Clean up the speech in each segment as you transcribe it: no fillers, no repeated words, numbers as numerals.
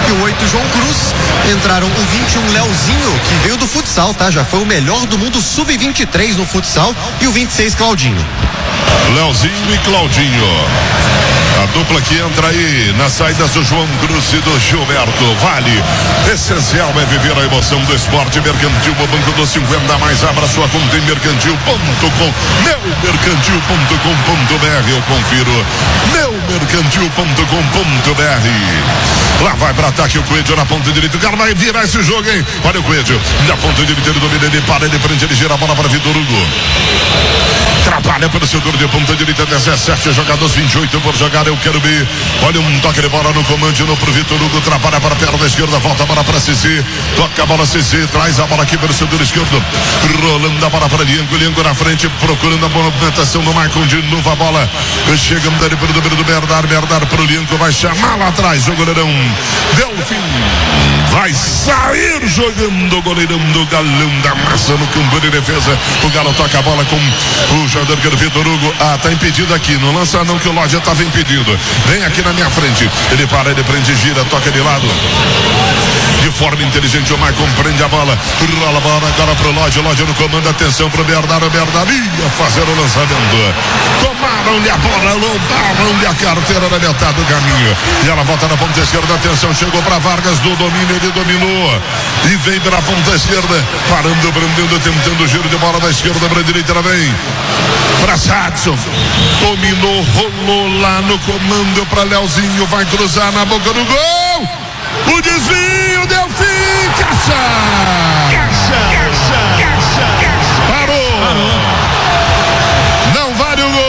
E o 8, João Cruz. Entraram o 21, Leozinho, que veio do futsal, tá? Já foi o melhor do mundo sub-23 no futsal. E o 26, Claudinho. Leozinho e Claudinho. A dupla que entra aí nas saídas do João Cruz e do Gilberto. Vale. Essencial é viver a emoção do esporte. Mercantil, o banco dos 50 mais. Abra sua conta em mercantil.com. Meumercantil.com.br. Eu confiro. Meumercantil.com.br. Lá vai para ataque o Coelho na ponta direita. O cara vai virar esse jogo, hein? Olha o Coelho. Na ponta direita ele domina, ele para, ele prende, ele gira a bola para Vitor Hugo. Trabalha pelo setor de ponta direita, 17 jogadores, 28 por jogar, eu quero ver. Olha um toque de bola no comando, no pro Vitor Hugo, trabalha para a perna esquerda, volta a bola para Ceci, toca a bola Ceci, traz a bola aqui pelo setor esquerdo, rolando a bola para Liango na frente, procurando a movimentação do Maicon, de novo a bola, chegamos ali pelo número do Bernard para o Liango, vai chamar lá atrás, o goleirão Delfim, vai sair jogando o goleirão do Galão da Massa no campo de defesa, o Galo toca a bola com o jogador que é o Vitor Hugo. Tá impedido aqui, não lança não que o Lodge estava impedido, vem aqui na minha frente, ele para, ele prende, gira, toca de lado, de forma inteligente o Maicon prende a bola, rola a bola agora pro Lodge no comando, atenção pro Bernardo ia fazer o lançamento, tomaram-lhe a bola, roubaram-lhe a carteira na metade do caminho, e ela volta na ponta esquerda, atenção, chegou para Vargas do domínio, ele dominou, e vem pela ponta esquerda, parando, prendendo, tentando o giro de bola da esquerda para a direita, ela vem para Sadson, dominou, rolou lá no comando para Leozinho, vai cruzar na boca do gol, o desvio, Delfim, caixa, parou. Não vale o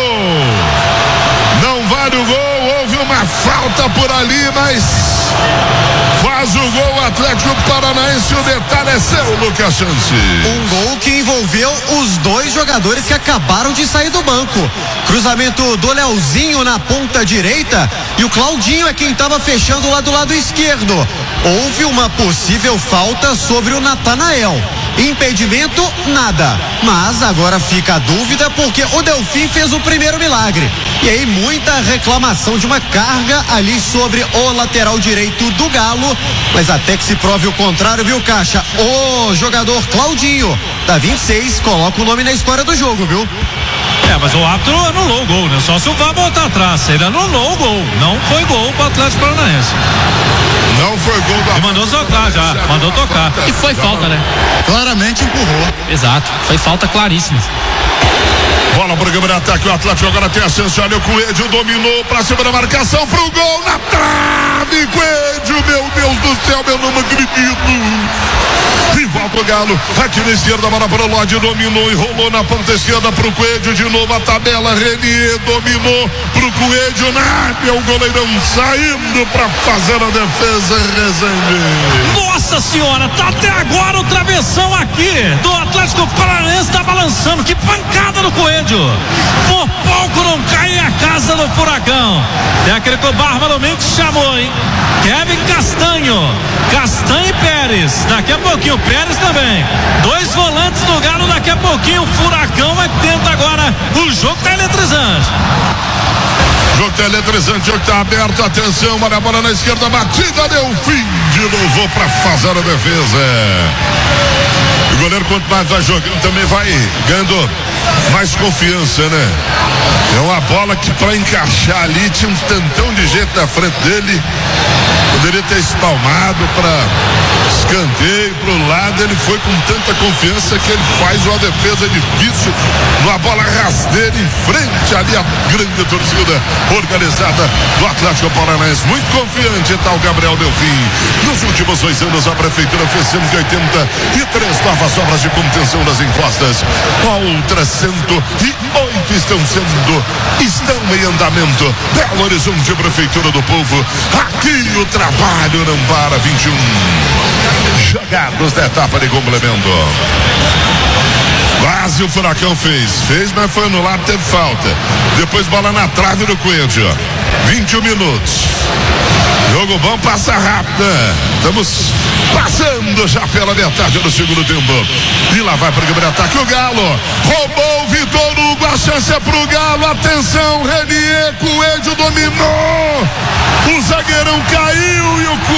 gol, houve uma falta por ali, mas faz o gol o Atlético Paranaense, o detalhe é seu, Lucas Chance. Um gol que envolveu os dois jogadores que acabaram de sair do banco. Cruzamento do Leozinho na ponta direita e o Claudinho é quem estava fechando lá do lado esquerdo. Houve uma possível falta sobre o Natanael. Impedimento, nada. Mas agora fica a dúvida porque o Delfim fez o primeiro milagre. E aí muita reclamação de uma carga ali sobre o lateral direito do Galo. Mas até que se prove o contrário, viu, Caixa? O jogador Claudinho, da 26, coloca o nome na história do jogo, viu? Mas o árbitro anulou o gol, né? Só se o VAR voltar atrás. Ele anulou o gol. Não foi gol para o Atlético Paranaense. Não foi gol da. Ele mandou tocar já, mandou tocar. E foi falta, né? Claramente empurrou. Exato, foi falta claríssima. Bola pro câmera de ataque, o Atlético agora tem a chance, olha o Coelho, dominou pra cima da marcação, pro gol, na trave, Coelho, meu Deus do céu, eu não acredito. E volta o Galo, aqui na esquerda, a bola pro Lodge, dominou e rolou na ponta esquerda pro Coelho, de novo a tabela, Renier dominou pro Coelho, o goleirão saindo pra fazer a defesa, Rezende. Nossa senhora, tá até agora o travessão aqui do Atlético Paranaense tá balançando, que pancada do Coelho. Por pouco não cai a casa do furacão. Técnico Bárbaro Mendes chamou, hein? Kevin Castanho e Pérez, daqui a pouquinho Pérez também, dois volantes do Galo, daqui a pouquinho o Furacão vai tentar agora, o jogo tá eletrizante. O jogo tá eletrizante, o jogo tá aberto, atenção, olha a bola na esquerda, batida, deu fim de novo pra fazer a defesa. O goleiro, quanto mais vai jogando, também vai ganhando mais confiança, né? É uma bola que pra encaixar ali tinha um tantão de gente na frente dele, poderia ter espalmado pra escanteio pro lado, ele foi com tanta confiança que ele faz uma defesa difícil, uma bola rasteira em frente ali a grande torcida organizada do Atlético Paranaense, muito confiante, tá o Gabriel Delfim. Nos últimos 2 anos a prefeitura fez 183 novas obras de contenção das encostas, outras 108 estão em andamento. Belo Horizonte, Prefeitura do Povo, aqui o trabalho não para. 21 jogados da etapa de complemento. Quase o Furacão fez, mas foi anulado, teve falta. Depois bola na trave do Coelho. 21 minutos. Jogo bom, passa rápido, né? Estamos passando já pela metade do segundo tempo. E lá vai para o primeiro ataque o Galo. Roubou o Vitor Hugo, a chance é pro Galo. Atenção, Renier, Coelho dominou. O zagueirão caiu e o